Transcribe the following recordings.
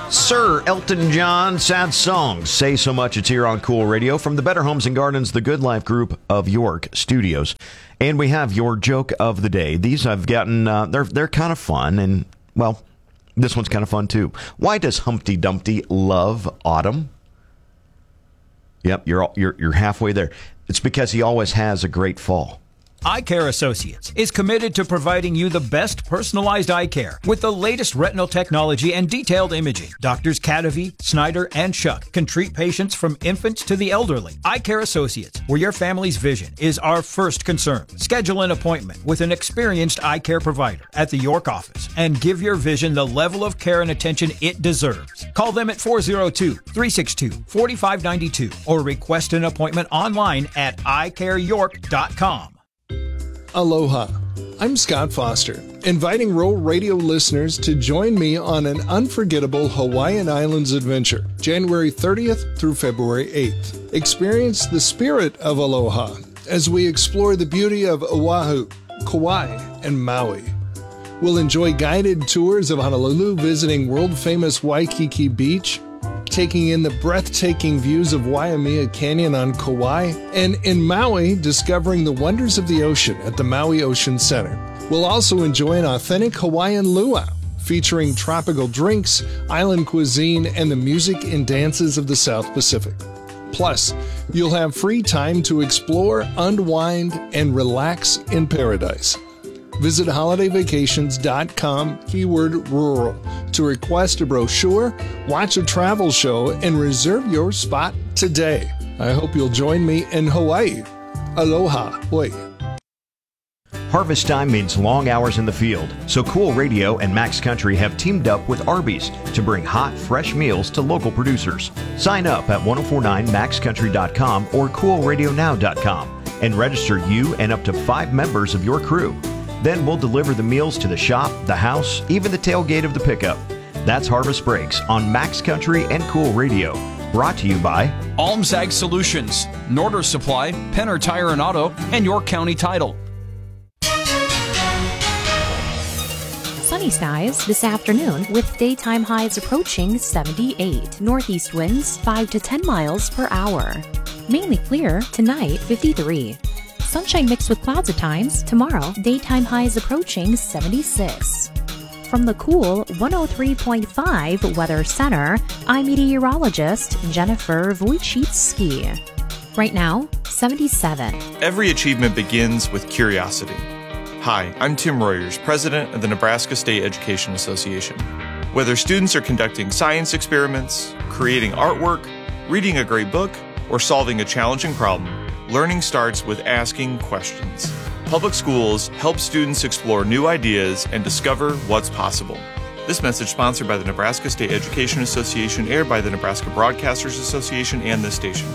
Sir Elton John, Sad Songs, Say So Much. It's here on Cool Radio from the Better Homes and Gardens, the Good Life Group of York Studios. And we have your joke of the day. These I've gotten, they're kind of fun, and, well, this one's kind of fun too. Why does Humpty Dumpty love autumn? Yep, you're halfway there. It's because he always has a great fall. Eye Care Associates is committed to providing you the best personalized eye care with the latest retinal technology and detailed imaging. Doctors Cadavy, Snyder, and Schuck can treat patients from infants to the elderly. Eye Care Associates, where your family's vision is our first concern. Schedule an appointment with an experienced eye care provider at the York office and give your vision the level of care and attention it deserves. Call them at 402-362-4592 or request an appointment online at eyecareyork.com. Aloha. I'm Scott Foster, inviting Roll Radio listeners to join me on an unforgettable Hawaiian Islands adventure, January 30th through February 8th. Experience the spirit of aloha as we explore the beauty of Oahu, Kauai, and Maui. We'll enjoy guided tours of Honolulu, visiting world-famous Waikiki Beach, taking in the breathtaking views of Waimea Canyon on Kauai, and in Maui, discovering the wonders of the ocean at the Maui Ocean Center. We'll also enjoy an authentic Hawaiian luau, featuring tropical drinks, island cuisine, and the music and dances of the South Pacific. Plus, you'll have free time to explore, unwind, and relax in paradise. Visit holidayvacations.com, keyword rural, to request a brochure, watch a travel show, and reserve your spot today. I hope you'll join me in Hawaii. Aloha. Hoi. Harvest time means long hours in the field, so Cool Radio and Max Country have teamed up with Arby's to bring hot, fresh meals to local producers. Sign up at 1049maxcountry.com or coolradionow.com and register you and up to 5 members of your crew. Then we'll deliver the meals to the shop, the house, even the tailgate of the pickup. That's Harvest Breaks on Max Country and Cool Radio. Brought to you by Almsag Solutions, Norder Supply, Penner Tire and Auto, and York County Title. Sunny skies this afternoon with daytime highs approaching 78. Northeast winds 5 to 10 miles per hour. Mainly clear tonight, 53. Sunshine mixed with clouds at times. Tomorrow, daytime highs approaching 76. From the Cool 103.5 Weather Center, I'm meteorologist Jennifer Wojcicki. Right now, 77. Every achievement begins with curiosity. Hi, I'm Tim Royers, president of the Nebraska State Education Association. Whether students are conducting science experiments, creating artwork, reading a great book, or solving a challenging problem, learning starts with asking questions. Public schools help students explore new ideas and discover what's possible. This message sponsored by the Nebraska State Education Association, aired by the Nebraska Broadcasters Association and this station.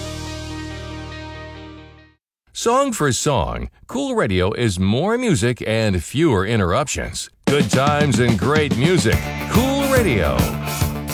Song for song, Cool Radio is more music and fewer interruptions. Good times and great music. Cool Radio.